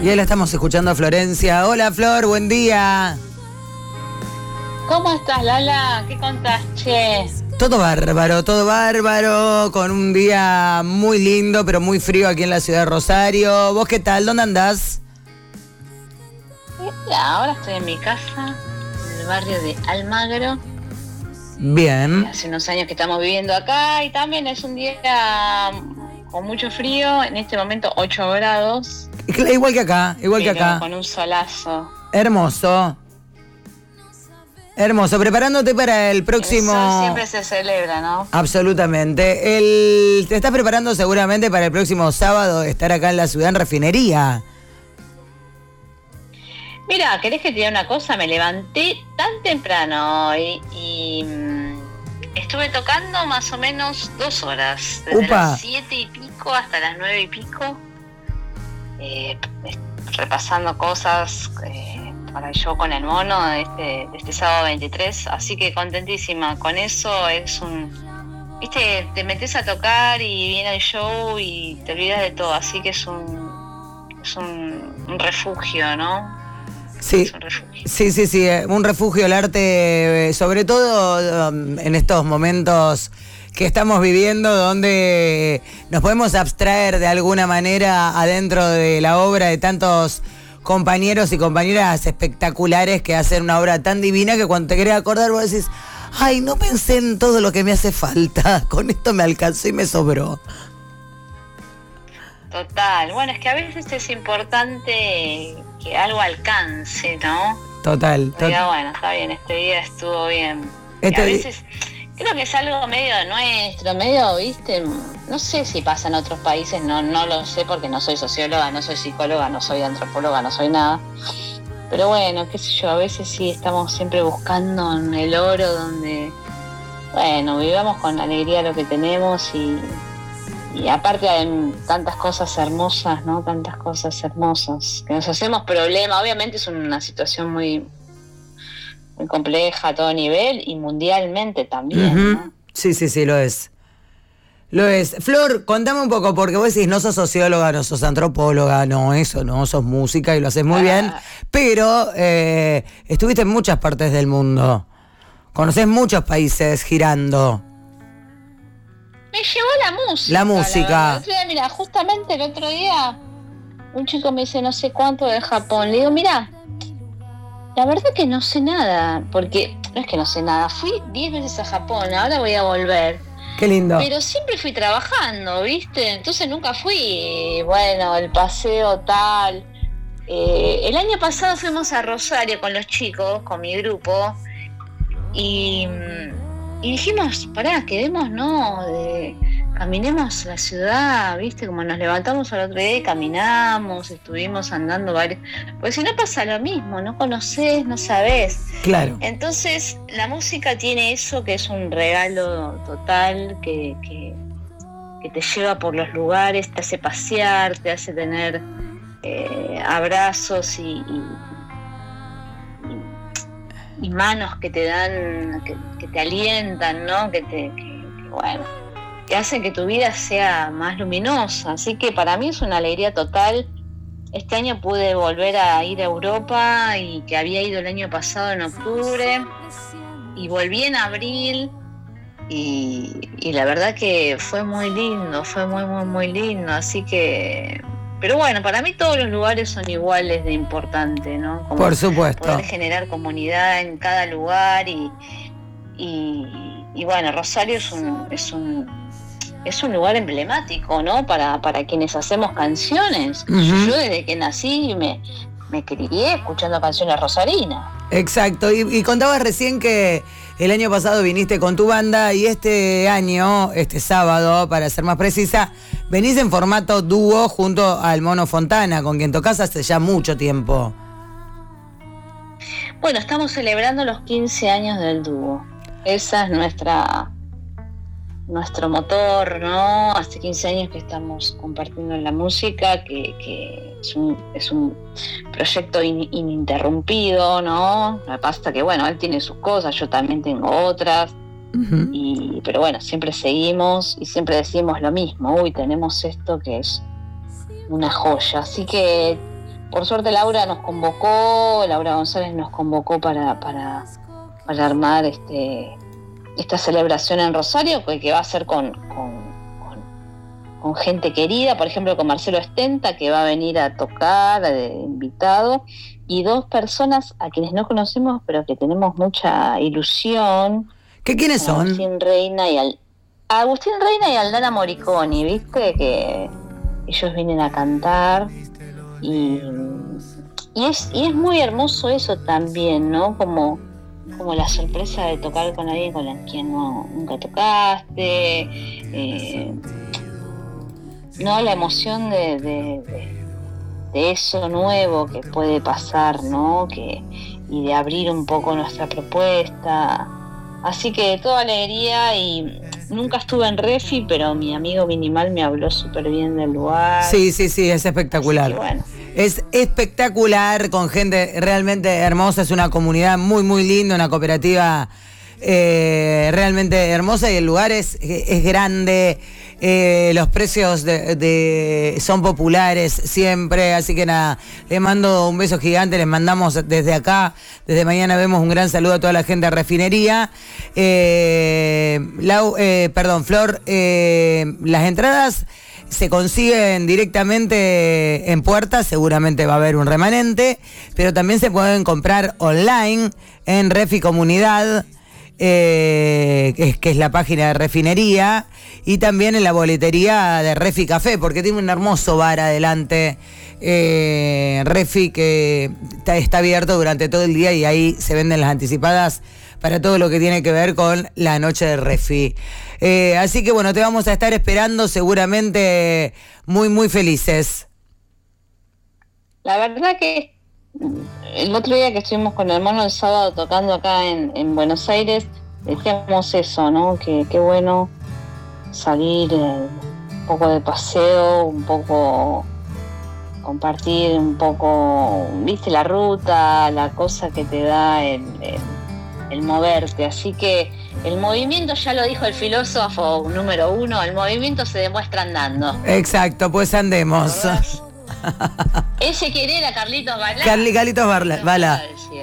Y ahí la estamos escuchando a Florencia. Hola Flor, buen día. ¿Cómo estás, Lala? ¿Qué contás, che? Todo bárbaro, con un día muy lindo, pero muy frío aquí en la ciudad de Rosario. ¿Vos qué tal? ¿Dónde andás? Ahora estoy en mi casa, en el barrio de Almagro. Bien. Hace unos años que estamos viviendo acá y también es un día con mucho frío, en este momento 8 grados. Igual que acá, Con un solazo. Hermoso, preparándote para el próximo... El sol siempre se celebra, ¿no? Absolutamente. Te estás preparando seguramente para el próximo sábado estar acá en la ciudad en Refinería. Mira, ¿querés que te diga una cosa? Me levanté tan temprano hoy y estuve tocando más o menos 2 horas. Desde las 7 y pico hasta las 9 y pico. Repasando cosas para el show con el mono de este sábado 23. Así que contentísima. Con eso es viste, te metes a tocar y viene el show y te olvidas de todo. Así que es un refugio, ¿no? Sí, un refugio el arte, sobre todo en estos momentos que estamos viviendo, donde nos podemos abstraer de alguna manera adentro de la obra de tantos compañeros y compañeras espectaculares que hacen una obra tan divina que cuando te querés acordar vos decís, ay, no pensé en todo lo que me hace falta, con esto me alcanzó y me sobró. Total, bueno, es que a veces es importante que algo alcance, ¿no? Total. Bueno, está bien, este día estuvo bien. A veces creo que es algo medio nuestro, medio, viste, no sé si pasa en otros países, no lo sé porque no soy socióloga, no soy psicóloga, no soy antropóloga, no soy nada. Pero bueno, qué sé yo, a veces sí estamos siempre buscando en el oro donde, bueno, vivamos con alegría lo que tenemos y aparte hay tantas cosas hermosas, ¿no? Tantas cosas hermosas que nos hacemos problema. Obviamente es una situación muy, muy compleja a todo nivel y mundialmente también, ¿no? Sí, lo es. Flor, contame un poco, porque vos decís, no sos socióloga, no sos antropóloga, no, eso no, sos música y lo haces muy bien, pero estuviste en muchas partes del mundo, conocés muchos países girando. Me llevó la música. La música. El otro día, mira, justamente el otro día un chico me dice no sé cuánto de Japón. Le digo, mira, la verdad que no sé nada, porque no es que no sé nada. Fui 10 veces a Japón, ahora voy a volver. Qué lindo. Pero siempre fui trabajando, ¿viste? Entonces nunca fui, bueno, el paseo tal. El año pasado fuimos a Rosario con los chicos, con mi grupo, y dijimos, quedémonos, caminemos la ciudad, ¿viste? Como nos levantamos al otro día y caminamos, estuvimos andando varios... Pues si no pasa lo mismo, no conocés, no sabés. Claro. Entonces, la música tiene eso que es un regalo total, que te lleva por los lugares, te hace pasear, te hace tener abrazos y manos que te dan, que te alientan, ¿no? Que hacen que tu vida sea más luminosa. Así que para mí es una alegría total. Este año pude volver a ir a Europa, y que había ido el año pasado en octubre, y volví en abril, y la verdad que fue muy lindo, fue muy, muy, muy lindo. Así que... Pero bueno, para mí todos los lugares son iguales de importante, ¿no? Como por supuesto. Poder generar comunidad en cada lugar y bueno, Rosario es un lugar emblemático, ¿no? Para quienes hacemos canciones. Uh-huh. Yo desde que nací me crié escuchando canciones rosarinas. Exacto, y contabas recién que el año pasado viniste con tu banda y este año, este sábado, para ser más precisa, venís en formato dúo junto al Mono Fontana, con quien tocás hace ya mucho tiempo. Bueno, estamos celebrando los 15 años del dúo. Esa es nuestro motor, ¿no? Hace 15 años que estamos compartiendo la música, que es un proyecto ininterrumpido, ¿no? Lo que pasa que, bueno, él tiene sus cosas, yo también tengo otras, uh-huh. Pero bueno, siempre seguimos y siempre decimos lo mismo, tenemos esto que es una joya. Así que por suerte Laura González nos convocó para armar esta celebración en Rosario, que va a ser con gente querida, por ejemplo con Marcelo Estenta, que va a venir a tocar de invitado, y 2 personas a quienes no conocemos pero que tenemos mucha ilusión. ¿Quiénes son? Agustín Reina y Aldana Moriconi, viste que ellos vienen a cantar y es muy hermoso eso también, ¿no? Como la sorpresa de tocar con alguien con quien nunca tocaste, no, la emoción de eso nuevo que puede pasar, ¿no? Y de abrir un poco nuestra propuesta. Así que toda alegría, y nunca estuve en Refi, pero mi amigo Minimal me habló súper bien del lugar. Sí, es espectacular. Bueno. Es espectacular, con gente realmente hermosa, es una comunidad muy, muy linda, una cooperativa realmente hermosa, y el lugar es grande, los precios son populares siempre, así que nada, les mando un beso gigante, les mandamos desde acá, desde Mañana Vemos, un gran saludo a toda la gente de Refinería. Flor, las entradas se consiguen directamente en puertas, seguramente va a haber un remanente, pero también se pueden comprar online en Refi Comunidad, que es la página de Refinería, y también en la boletería de Refi Café, porque tiene un hermoso bar adelante, Refi, que está abierto durante todo el día, y ahí se venden las anticipadas para todo lo que tiene que ver con la noche de Refi. Así que bueno, te vamos a estar esperando seguramente muy, muy felices. La verdad que el otro día que estuvimos con el Mono el sábado tocando acá en Buenos Aires, decíamos eso, ¿no? Que qué bueno salir un poco de paseo, un poco compartir un poco, viste, la ruta, la cosa que te da el moverte. Así que el movimiento, ya lo dijo el filósofo número 1, el movimiento se demuestra andando. Exacto, pues andemos. Ese que era Carlitos Balá. Carlitos Balá.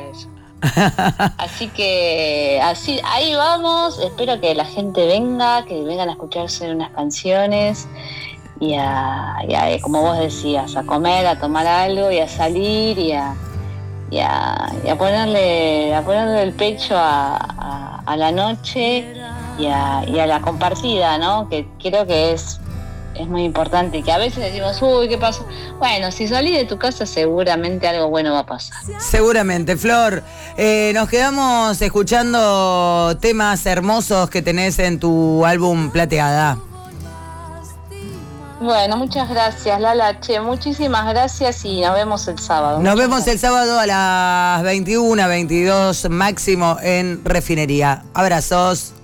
Así que ahí vamos. Espero que la gente vengan a escucharse unas canciones y a como vos decías, a comer, a tomar algo y a salir y a ponerle el pecho a la noche y a la compartida, ¿no? Que creo que es muy importante, que a veces decimos, uy, ¿qué pasó? Bueno, si salís de tu casa seguramente algo bueno va a pasar. Seguramente, Flor. Nos quedamos escuchando temas hermosos que tenés en tu álbum Plateada. Bueno, muchas gracias, Lala. Muchísimas gracias, y nos vemos el sábado. Nos vemos el sábado a las 21, 22 máximo en Refinería. Abrazos.